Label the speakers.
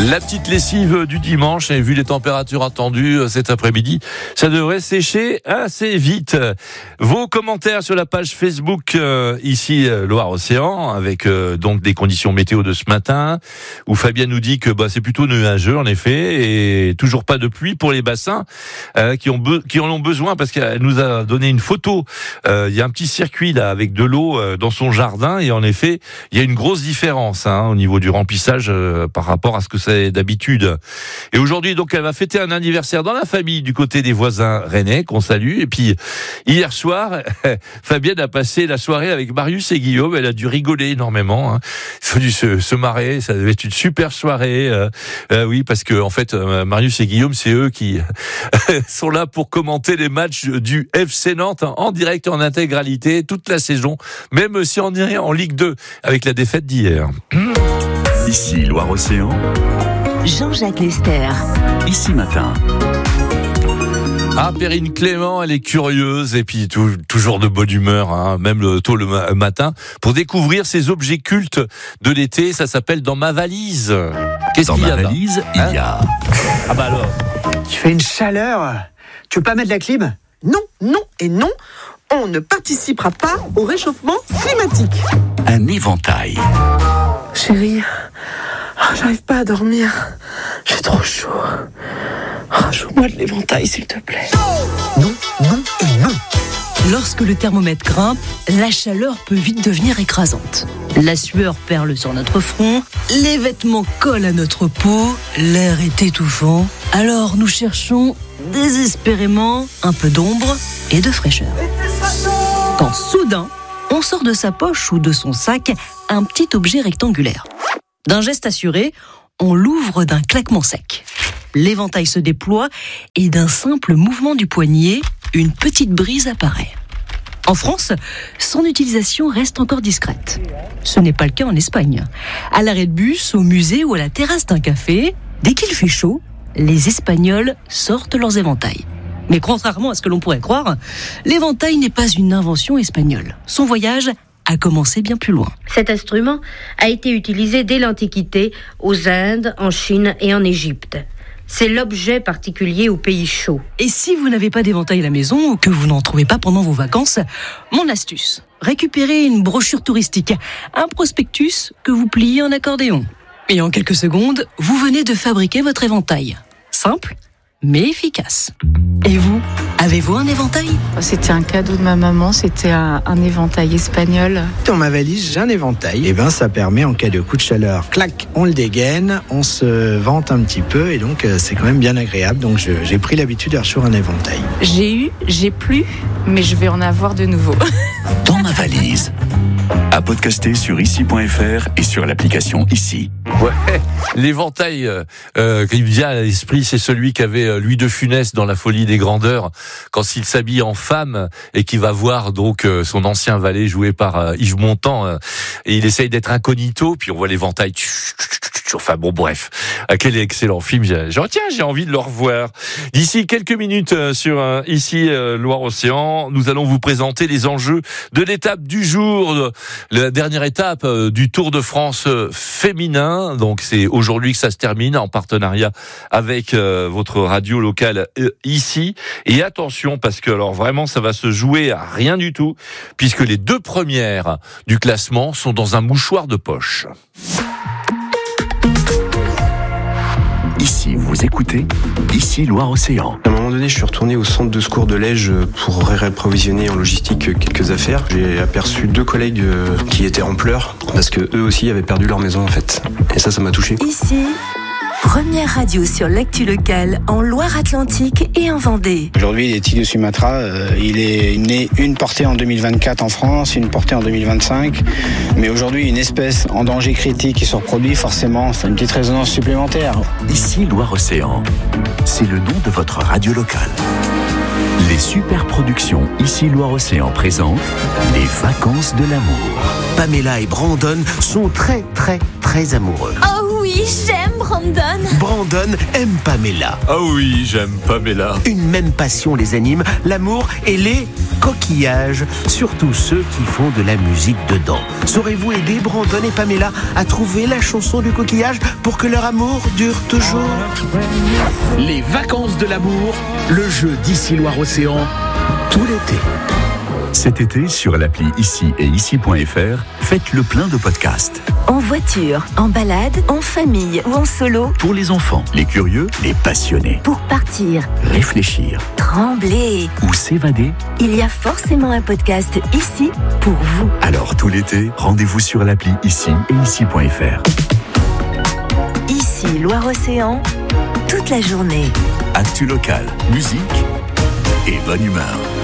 Speaker 1: La petite lessive du dimanche, et vu les températures attendues cet après-midi, ça devrait sécher assez vite. Vos commentaires sur la page Facebook ici Loire-Océan, avec donc des conditions météo de ce matin, où Fabien nous dit que c'est plutôt nuageux en effet, et toujours pas de pluie pour les bassins qui en ont besoin, parce qu'elle nous a donné une photo. Il y a un petit circuit là avec de l'eau dans son jardin, et en effet, il y a une grosse différence au niveau du remplissage par rapport à ce que c'est d'habitude. Et aujourd'hui, donc, elle va fêter un anniversaire dans la famille du côté des voisins rennais, qu'on salue. Et puis, hier soir, Fabienne a passé la soirée avec Marius et Guillaume. Elle a dû rigoler énormément. Il a dû se marrer. Ça devait être une super soirée. Oui, parce que, en fait, Marius et Guillaume, c'est eux qui sont là pour commenter les matchs du FC Nantes en direct, en intégralité, toute la saison. Même si on irait en Ligue 2 avec la défaite d'hier.
Speaker 2: Ici Loire-Océan.
Speaker 3: Jean-Jacques Lester.
Speaker 2: Ici Matin.
Speaker 1: Perrine Clément, elle est curieuse et puis toujours de bonne humeur, même tôt le matin, pour découvrir ces objets cultes de l'été. Ça s'appelle Dans ma valise. Qu'est-ce qu'il y a
Speaker 2: dans ma valise, il y a...
Speaker 1: alors.
Speaker 4: Tu fais une chaleur. Tu veux pas mettre la clim ?
Speaker 5: Non, non et non. On ne participera pas au réchauffement climatique.
Speaker 2: Un éventail.
Speaker 5: Chérie, j'arrive pas à dormir. J'ai trop chaud. Joue-moi de l'éventail, s'il te plaît.
Speaker 4: Non, non et non.
Speaker 3: Lorsque le thermomètre grimpe, la chaleur peut vite devenir écrasante. La sueur perle sur notre front, les vêtements collent à notre peau, l'air est étouffant. Alors nous cherchons désespérément un peu d'ombre et de fraîcheur. Quand soudain, on sort de sa poche ou de son sac un petit objet rectangulaire. D'un geste assuré, on l'ouvre d'un claquement sec. L'éventail se déploie et d'un simple mouvement du poignet, une petite brise apparaît. En France, son utilisation reste encore discrète. Ce n'est pas le cas en Espagne. À l'arrêt de bus, au musée ou à la terrasse d'un café, dès qu'il fait chaud, les Espagnols sortent leurs éventails. Mais contrairement à ce que l'on pourrait croire, l'éventail n'est pas une invention espagnole. Son voyage a commencé bien plus loin.
Speaker 6: Cet instrument a été utilisé dès l'Antiquité aux Indes, en Chine et en Égypte. C'est l'objet particulier aux pays chauds.
Speaker 3: Et si vous n'avez pas d'éventail à la maison ou que vous n'en trouvez pas pendant vos vacances, mon astuce, récupérez une brochure touristique, un prospectus que vous pliez en accordéon. Et en quelques secondes, vous venez de fabriquer votre éventail. Simple, mais efficace. Et vous, avez-vous un éventail ?
Speaker 7: C'était un cadeau de ma maman, c'était un éventail espagnol.
Speaker 4: Dans ma valise, j'ai un éventail. Ça permet en cas de coup de chaleur, clac, on le dégaine, on se vente un petit peu et donc c'est quand même bien agréable. Donc j'ai pris l'habitude d'acheter un éventail.
Speaker 7: J'ai plus, mais je vais en avoir de nouveau.
Speaker 2: Dans ma valise. À podcaster sur ici.fr et sur l'application Ici.
Speaker 1: Ouais, l'éventail qui vient à l'esprit, c'est celui qu'avait Louis de Funès dans La Folie des Grandeurs, quand il s'habille en femme et qu'il va voir donc son ancien valet joué par Yves Montand, et il essaye d'être incognito, puis on voit l'éventail. Enfin bon, bref, quel excellent film. J'ai envie de le revoir. D'ici quelques minutes sur ici Loire-Océan, nous allons vous présenter les enjeux de l'étape du jour, la dernière étape du Tour de France féminin. Donc c'est aujourd'hui que ça se termine en partenariat avec votre radio locale ici. Et attention, parce que alors vraiment ça va se jouer à rien du tout, puisque les deux premières du classement sont dans un mouchoir de poche.
Speaker 2: Ici, vous écoutez Ici Loire-Océan.
Speaker 8: À un moment donné, je suis retourné au centre de secours de Lège pour réapprovisionner en logistique quelques affaires. J'ai aperçu 2 collègues qui étaient en pleurs parce que eux aussi avaient perdu leur maison en fait. Et ça m'a touché.
Speaker 3: Ici, première radio sur l'actu locale en Loire-Atlantique et en Vendée.
Speaker 9: Aujourd'hui, les tigres de Sumatra, il est né une portée en 2024 en France, une portée en 2025. Mais aujourd'hui, une espèce en danger critique qui se reproduit, forcément, c'est une petite résonance supplémentaire.
Speaker 2: Ici Loire-Océan, c'est le nom de votre radio locale. Les super productions Ici Loire-Océan présentent les vacances de l'amour.
Speaker 10: Pamela et Brandon sont très très très amoureux.
Speaker 11: Oh oui, j'aime Brandon.
Speaker 10: Brandon aime Pamela.
Speaker 1: Ah oui, j'aime Pamela.
Speaker 10: Une même passion les anime, l'amour et les coquillages, surtout ceux qui font de la musique dedans. Saurez-vous aider Brandon et Pamela à trouver la chanson du coquillage pour que leur amour dure toujours? Les vacances de l'amour, le jeu d'Ici Loire-Océan, tout l'été.
Speaker 2: Cet été, sur l'appli Ici et Ici.fr, faites le plein de podcasts.
Speaker 11: En voiture, en balade, en famille ou en solo.
Speaker 2: Pour les enfants, les curieux, les passionnés.
Speaker 11: Pour partir,
Speaker 2: Réfléchir
Speaker 11: trembler
Speaker 2: ou s'évader.
Speaker 11: Il y a forcément un podcast ici pour vous.
Speaker 2: Alors tout l'été, rendez-vous sur l'appli Ici et Ici.fr.
Speaker 11: Ici Loire-Océan, toute la journée.
Speaker 2: Actu local, musique et bonne humeur.